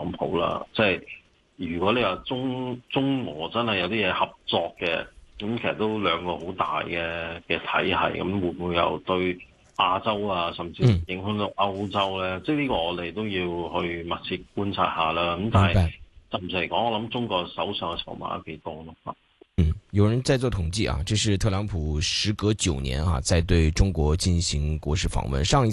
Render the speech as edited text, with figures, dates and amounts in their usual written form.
朗普啦。即係如果你話中俄真係有啲嘢合作嘅，咁其實都兩個好大嘅體系，咁會唔會又對亞洲啊，甚至影響到歐洲咧？即係呢個我哋都要去密切觀察下啦。咁但係暫時嚟講，我諗中國手上嘅籌碼都幾多咯。 有人在做統計啊，這是特朗普時隔9年啊，在對中國進行國事訪問。上一次